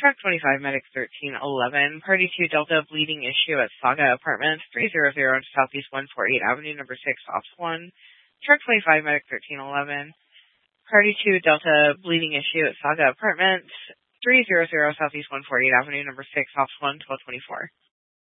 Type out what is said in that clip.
Truck 25 Medic 1311, Party 2 Delta bleeding issue at Saga Apartments 300 Southeast 148 Avenue, number 6, Ops 1. Truck 25 Medic 1311, Party 2 Delta bleeding issue at Saga Apartments 300 Southeast 148 Avenue, number 6, Ops 1, 1224.